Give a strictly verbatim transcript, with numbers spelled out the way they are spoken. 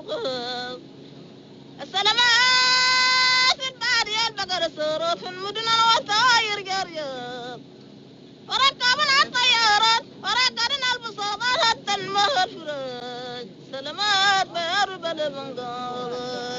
الغاب السلامات في البادية البقر السرور في المدن والطاير جريان وركبنا الطيارات وركبنا البساطات حتى المهر فرج سلامات بيربل من قال